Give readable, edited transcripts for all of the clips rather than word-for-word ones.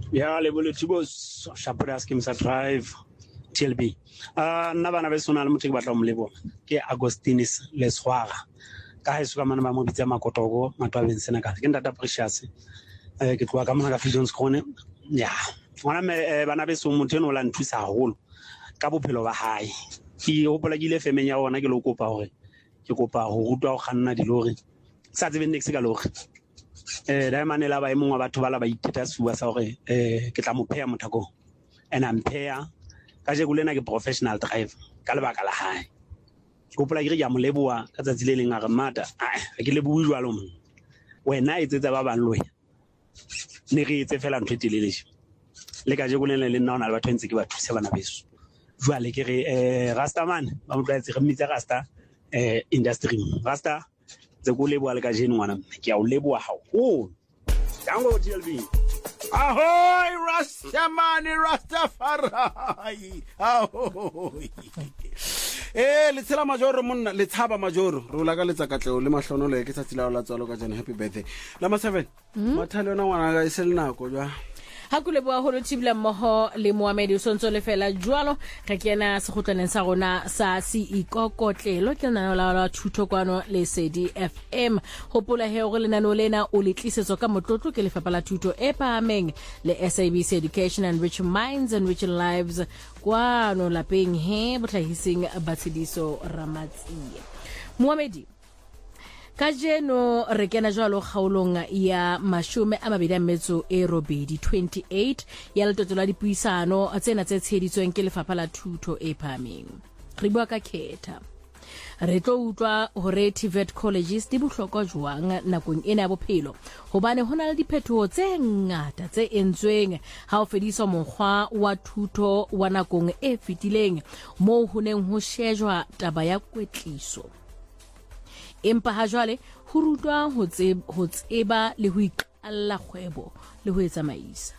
Ya le bole thibo Shapoda Scheme sa Drive TLB. Nna bana be sona le motho ke batla mo lebo ke Agostinis Leswara. Ka ha suka mana ba mo bitsa makotoko matwabeng sena ka. Ke ntata Precious. Ke tloa ka mona ka Fields Corner. Ya. Ngwana me bana be so motho eno la nthusa haholo ka bophelo ba hae. Ke hopola ke ile femeng ya ona ke lo kopa hore ke kopa ho rutwa ho kganna dilori. Sa tsebe next ka lori. Diamond la ba emong wa batho ba la ba iteta suwa sa hore ke tla mo pheya mothako ena mpheya ka je kulena ke professional driver ka lebaka la hae ke hopola ke re ya mo leboa ka tsatsi le leng a re mata ke le bua jwalo mo wena etsetsa ba bang loya ne re etse fela ntwe telele le ka je kulena le nna ona le batho ntse ke ba thusa bana beso jwale ke re Rastaman ba mo tlwaetse re mmitsa Rasta industry Rasta ze go leboa le ka jeno ngwana ke a o leboa haholo dango TLB ahoy Rastamani Rastafari ahoy le tsela majoro monna le tshaba majoro re la ka letsa katleo le mahlono le ke tsatsila la tswalo ka jana happy birthday la ma 7 mathale ona ngwana ga isele nako jwa ha kule boa holo tibla moho le Mohamedi o sontso le fela jwalo ga kena se gotlaneng sa rona sa Seikokotlelo ke nna la thuto kwano le Sedi FM hopola he go lenano lena o le tlisetso ka motlotlo ke lefapha la thuto e pahameng le SABC Education and Rich Minds and Rich Lives kwano lapeng he botlhahising batshidiso Ramatsi Mohamedi Kajeno re kena jwalo kgaolong ya 28 ya letotlo la dipuisano tsena tse tsheditsweng ke lefapha la thuto e phahameng re bua ka Khetha re tlo utlwa hore TVET colleges di bohlokwa jwang nakong ena ya bophelo hobane hona le diphetoho tse ngata tse entsweng ha o fedisa mokgwa wa thuto wa nakong e fetileng moo ho neng ho shejwa taba ya kwetliso empa ha jwale ho rutwa ho tseba le ho iqalla kgwebo le ho etsa maisa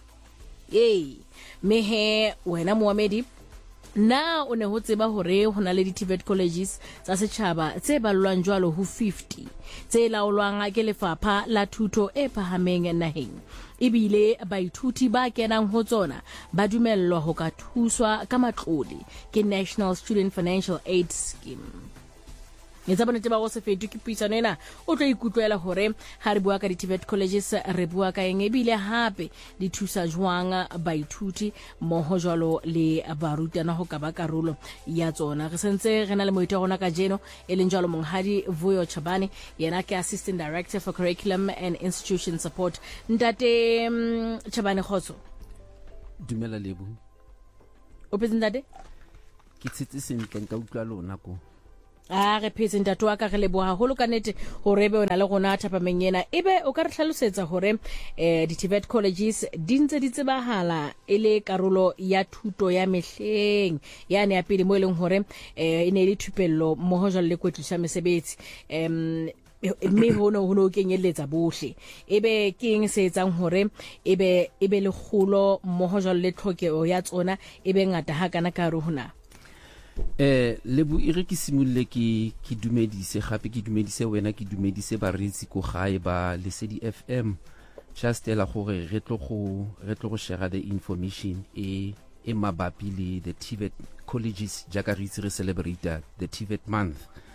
mehe wena Mohamedi na o ne ho tseba hore hona le di-TVET colleges tsa setjhaba tse ballwang jwalo ho 50 tse laolwang ke lefapha la thuto e phahameng naheng ebile baithuti ba kenang ho tsona ba dumellwa ho ka thuswa ka matlole ke National Student Financial Aid Scheme Etsa bonnete ba go se fetu ke puisano ena o tlo ikutlwela hore ha re bua ka di-TVET colleges re bua ka eng ebile hape di thusa jwang baithuti moho jwalo le barutwana ho ka ba karolo ya tsona re sentse re na le moito rona ka jeno e leng jwalo Monghadi Vuyo Chabane yena ke Assistant Director for Curriculum and Institution Support ntate Chabane khotso dumela lebu o petsendate ke tsetse sentle nka utlwa lona ko re phetse ntate wa ka re leboha haholo ka nete hore be ona le rona thapameng ena ebe o ka re hlalosetsa hore di-TVET colleges di ntse di tsebahala e le karolo ya thuto ya mehleng yane ya pele mo e leng hore e ne le thupello mmoho jwalo le kwetliso ya mesebetsi mme hono kenyeletsa bohle ebe ke eng se etsang hore ebe le kgolo mmoho jwalo le tlhokeho ya tsona ebe ngata ha kana ka re hona lebu ire ke simulle ke dumedise gape ke dumedise wena ke dumedise baretsi ko gae ba Lesedi FM just ela gore re tlo go share the information e mabapi le the TVET colleges jaka re itse re celebrate the TVET month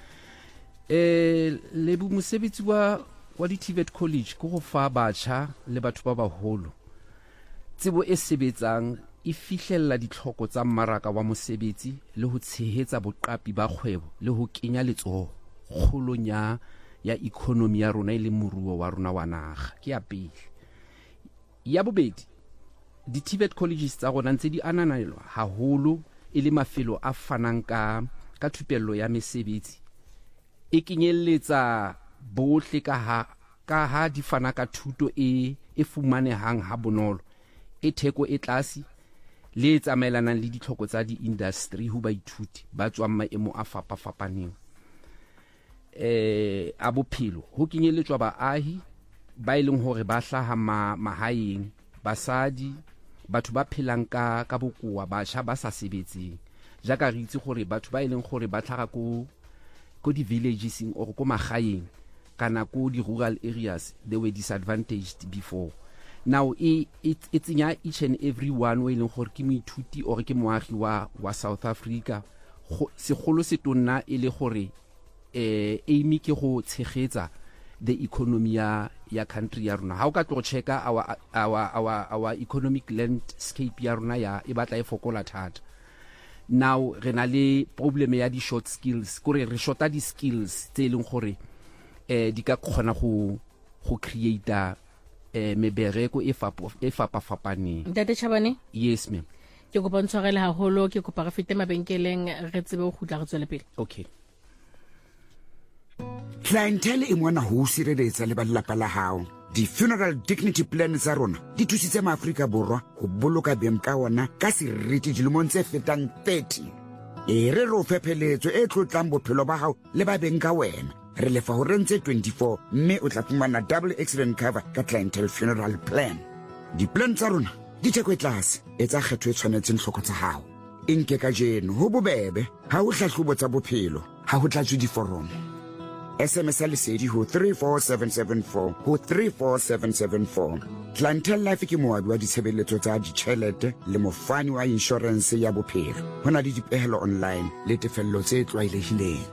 lebu mosebetsi wa di TVET college go go fa batjha le batho ba baholo tsebo e sebetsang e fihlella ditlhoko tsa mmaraka wa mosebetsi le ho tshehetsa boqapi ba kgwebo le ho kenya letsoho kgolonya ya economy ya rona ile moruo wa rona wa naga ke ya pele ya bobedi di-TVET colleges tsa rona ntse di ananelwa haholo e le mafelo a fanang ka thupello ya mesebetsi e kenyelletsa bohle ka ha di fana ka thuto e fumanehang ha bonolo e theko e tlase le tsamaelanang le ditlhoko tsa di-industry ho baithuti ba tswang maemo a fapafapaneng a bophelo ho kenyelletswa baahi ba ileng hore ba hlaha mahaeng basadi batho ba phelang ka bokoa batjha ba sa sebetseng jaka re itse gore batho ba ileng gore ba tlhaga ko di-villages or ko magaeng kana ko di-rural areas they were disadvantaged before now it's in each and every one way leng gore ke moithuti or ke moagi wa South Africa segolo se tonna e le gore aim ke go tshegetsa the economy ya country ya rona ha o ka tlo checka our economic landscape ya rona ya e batla e fokola thata. Now re na le problem ya di short skills kore re shorta di skills tse leng gore di ka khona go create mebereko e fapafapaneng. Ntate Chabane? Yes ma'am. Ke go bontshwarele haholo ke go para fete mabenkeleng re tsebe go khutla re tswele pele. Okay. Clientele e mona ho sireletsa le ba lelapa la hao. Di-funeral dignity plan tsa rona di thusitse maAfrika Borwa go boloka beng ka ona ka seriti dilemong tse fetang 30. E re ro fepheletso e tlotlang bophelo ba hao le ba beng ka wena. Re lefa ho rentse 24 mme o tla fumana double accident cover ka clientele funeral plan. Di-plan tsa rona di theko e tlase e tsa kgetho e tshwanetseng hloko tsa hao. Inke ka jeno ho bobebe ha o hlahlobo tsa bophelo ha ho tlatswe diforomo. SMS lesedi ho 34774 ho 34774. Clientele Life ke moabi wa ditshebeletso tsa ditjhelete le mofani wa insurance ya bophelo. Hona le dipehelo online le tefello tse tlwaelehileng.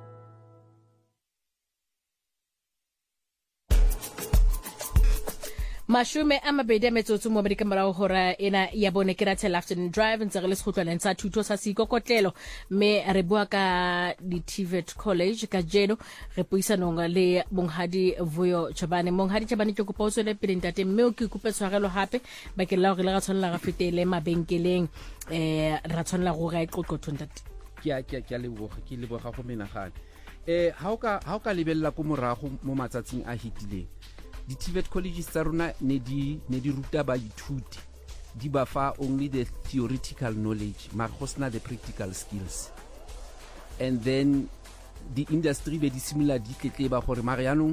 Mashume a mabedi a metsotso mo Amerika morao hora ena ya bone ke Rathe Afternoon Drive ntse re le sekhutlwaneng sa thuto sa seikokotlelo mme re bua ka di TVET College ka jeno re puisanong le Monghadi Vuyo Chabane. Monghadi Chabane ke kopa o tswele pele ntate mme o ke kope tshwarelo hape ba ke la re le ga tshwanela ga fetele mabenkeleng ra tshwanela go ga iqoqotho ntate. Ke a leboga go menagane ha o ka lebella ko morago mo matsatsing a hitileng di TVET colleges tsa rona ne di ruta ba ithuti di ba fa only the theoretical knowledge maar go sna the practical skills, and then the industry be di simula di tletleba gore marianong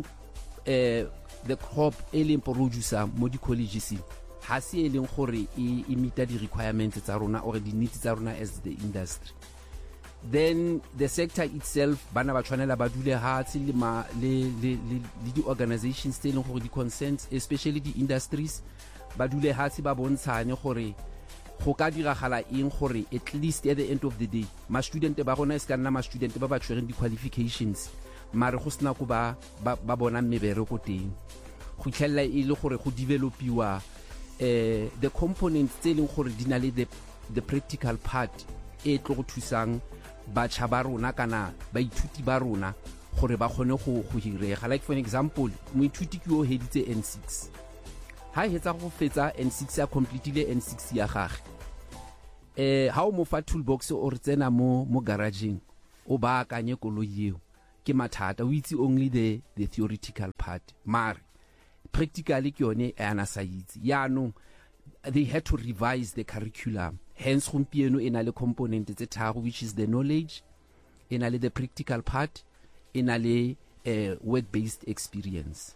the crop e leng producer mo di colleges ha se e leng gore e meet di requirements tsa rona or di needs tsa rona as the industry. Then the sector itself bana ba tshwanela ba dule hatsi le di organizations tse leng gore di consent, especially the industries ba dule hatsi ba bontshane gore go ka diragala eng gore at least at the end of the day ma student ba gona is kana ma student ba tshwereng di qualifications mare go sna go ba bona mebere go teng go tlhella e le gore go developiwa the components tse leng gore di na le the practical part e tlo go thusang ba tshaba rona kana ba ithuti ba rona gore ba khone go hirega. Like for example moithuti ke o heditse N6 ha hetsa go fetsa N6 ya completely N6 ya gage ha o mo fa toolbox o re tsena mo garageng o ba akanye koloi eo ke mathata o itse only the theoretical part mare practically ke yone ana sa itse yaanong they had to revise the curriculum. Hence gompieno ena le component tse tharo which is the knowledge, ena le the practical part, ena le work based experience.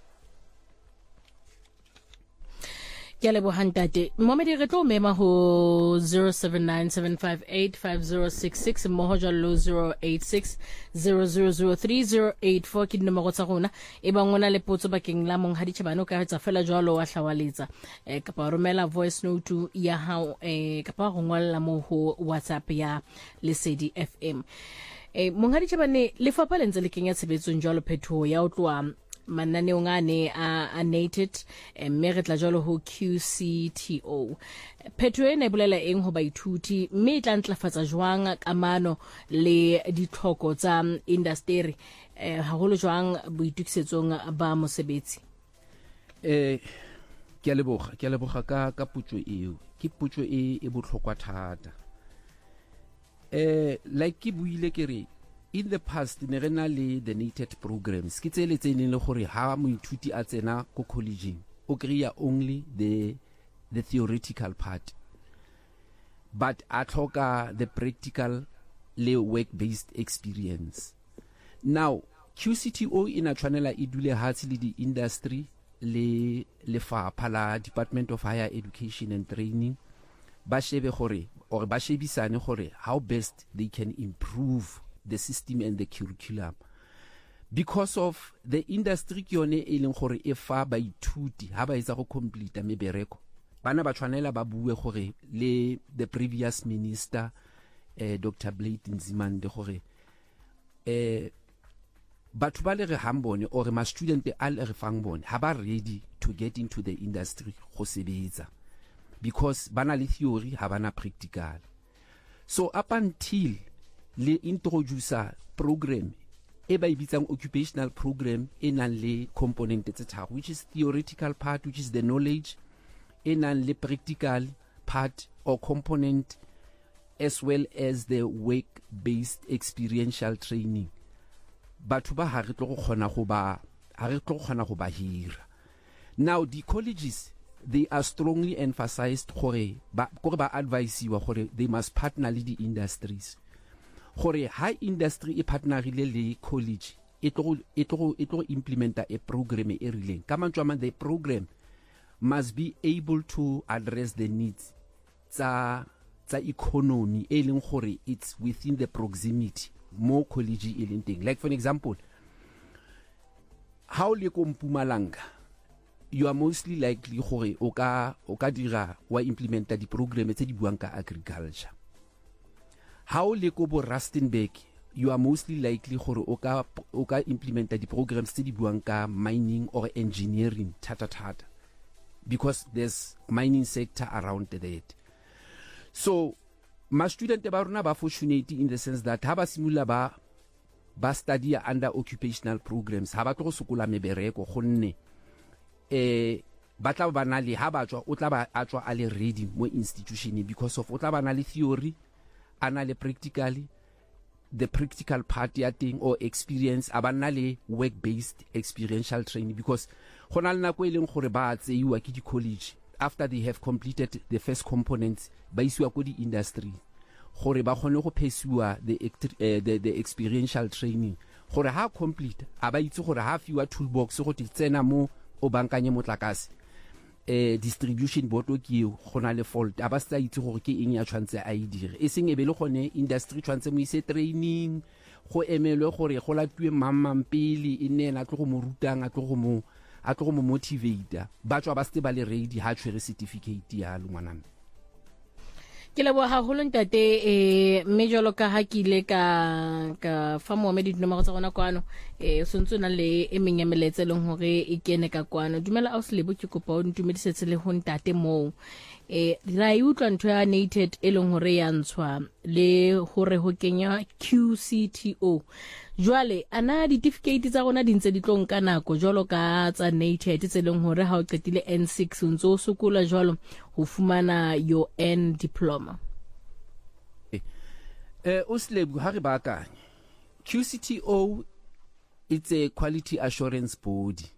Ke le bohantate momedi re tlo mema ho 0797585066 mo jalo 0860003084 ke nomoro tsa rona e bangona le potso bakeng la Monghadi Chabane ka etsa fela jwalo wa hlawaletsa kapa romela voice note ya hao kapa go ngolla mo ho WhatsApp ya Lesedi FM. Monghadi Chabane le fapa lentse le kenya tshebetsong jwalo phetho ya o tloa mananeo ngane a nated mme re tla jalo ho QCTO. Phetho ena e bolela eng ho baithuti mme e tla ntlafatsa jwang kamano le ditlhoko tsa industry haholo jwang boitukisetsong ba mosebetsi? Ke a leboga ka putso eo ke putso e botlhokwa thata. Like ke buile ke re in the past ne re na le the nated programs ke tsele tse neng le gore ha moithuti a tsena ko collegeng o kreya only the theoretical part but a tlhoka the practical le work based experience. Now QCTO ina tshwanela e dule hatsi le di industry le lefapha la Department of Higher Education and Training ba shebe gore or ba shebisane gore how best they can improve the system and the curriculum because of the industry ke yone e leng gore e fa baithuti ha ba etsa go complete mebereko. Bana ba tshwanela ba bue gore le the previous minister Dr. Blade Nzimande gore batho ba le re hambone or ma student a le re fang bone ha ba ready to get into the industry go sebetsa because bana le theory ha bana practical. So up until le introducer program e ba ibitsang occupational program e nang le component tse tharo, which is theoretical part, which is the knowledge, e nang le practical part or component, as well as the work-based experiential training. Batho ba ha re tlo go kgona go ba hira. Now the colleges, they are strongly emphasized gore ba advise you gore they must partner with the industries. Gore high industry e partnerile le college it will implement a program e rileng. Ka mantswe a mang, the program must be able to address the needs tsa economy e leng gore it's within the proximity mo college e leng teng. Like for example, how le ko Mpumalanga, you are mostly likely gore o ka dira wa implementa di program tse di buang ka agriculture. How le ko bo Rustenburg, you are mostly likely gore o ka implementa di programs tse di buang ka mining or engineering thata because there's mining sector around that. So ma student ba rona ba fortunate in the sense that ha ba simula ba study under occupational programs ha ba tlo sokola mebereko gonne ba tla ba na le ha ba tswa o tla ba a tswa a le ready mo institution because of o tla ba na le theory ana le practically the practical part ya thing or experience abana le work based experiential training because gona le nako e leng gore ba tseiwa ke di college after they have completed the first components ba isiwa ko di industry gore ba gone go phesiwa the experiential training gore ha complete aba itse gore ha fiwa toolbox go tsena mo o bankanye motlakase distribution board o ke gona le fault aba sa itse gore ke eng ya tshwantse a e dire e seng e be le gone industry tshwantse mo ise training go emelwe gore go latwe mammampele e nne na tlo go mo rutang a tlo go mo motivate ba tswa ba ste ba le ready ha tshwere certificate ya lengwanana. Ke leboha haholo ntate mme jalo ka ha ke ile ka fa Mohammed dinomoro tsa rona kwano sontso na le emeng ya meletse leng hore e kene ka kwano. Dumela a o se lebo ke kopa o ntumedisetse le ho ntate mo ra e utlwa ntho ya nated e leng hore ya ntshwa le hore ho kenya QCTO. Jwale ana certificate tsa rona di ntse di tlo nka nako jwalo ka tsa nated tse leng hore ha o qetile N6 o ntse o sokola jwalo ho fumana your N diploma. O slebu ha re ba akanya QCTO, it's a quality assurance body